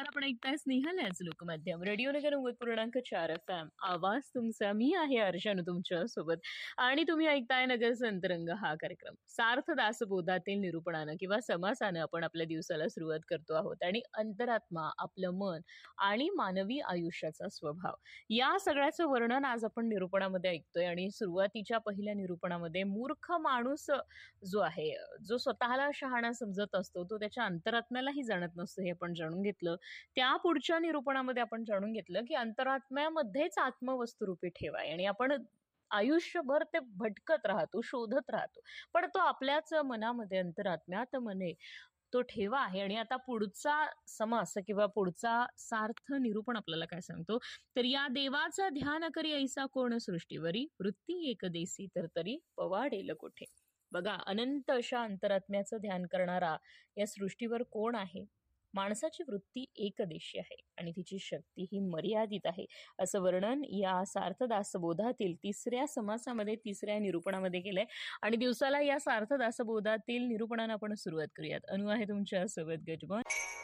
नमस्कार. आपण ऐकताय स्नेहल याच लोकमाध्यम रेडिओ नगर 90.4 FM. आवाज तुमचा. मी आहे अर्चना तुमच्या सोबत आणि तुम्ही ऐकताय नगर संतरंग हा कार्यक्रम. सार्थ दासबोधातील निरूपणानं किंवा समासानं आपण आपल्या दिवसाला सुरुवात करतो आहोत आणि अंतरात्मा, आपलं मन आणि मानवी आयुष्याचा स्वभाव या सगळ्याचं वर्णन आज आपण निरूपणामध्ये ऐकतोय. आणि सुरुवातीच्या पहिल्या निरूपणामध्ये मूर्ख माणूस जो आहे, जो स्वतःला शहाणा समजत असतो, तो त्याच्या अंतरात्म्यालाही जाणत नसतो, हे आपण जाणून घेतलं. त्या पुढच्या निरूपणामध्ये आपण जाणून घेतलं की अंतरात्म्यामध्येच आत्मवस्तुरूपी ठेवाय आणि आपण आयुष्यभर ते भटकत राहतो, शोधत राहतो, पण तो आपल्याच मनामध्ये, अंतरात्म्यात मने तो ठेवा आहे. आणि आता पुढचा समास किंवा पुढचा सार्थ निरूपण आपल्याला काय सांगतो, तर या देवाचा ध्यान करी ऐसा कोण सृष्टीवरी, वृत्ती एक देसी तर तरी पवाडेल कोठे. बघा, अनंत अशा अंतरात्म्याचं ध्यान करणारा या सृष्टीवर कोण आहे. माणसाची वृत्ती एकदेशी आहे आणि तिची शक्ती ही मर्यादित आहे, असं वर्णन या सार्थदासबोधातील तिसऱ्या समासामध्ये, तिसऱ्या निरूपणामध्ये केलंय. आणि दिवसाला या सार्थदासबोधातील निरूपणानं आपण सुरुवात करूयात. अनु आहे तुमच्या सोबत. गजबन.